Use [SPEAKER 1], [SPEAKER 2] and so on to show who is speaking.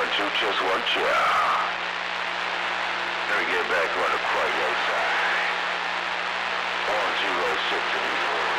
[SPEAKER 1] 2, just 1 check. Let me get back on the quiet side. 106 and